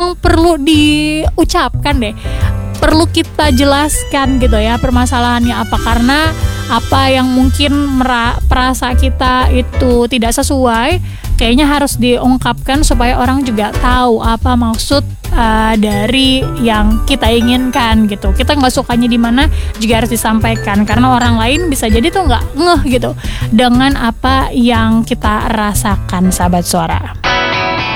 memang perlu diucapkan deh, perlu kita jelaskan gitu ya permasalahannya apa, karena apa yang mungkin perasa kita itu tidak sesuai, kayaknya harus diungkapkan supaya orang juga tahu apa maksud dari yang kita inginkan gitu. Kita nggak sukanya di mana juga harus disampaikan, karena orang lain bisa jadi tuh nggak ngeh gitu dengan apa yang kita rasakan, sahabat suara.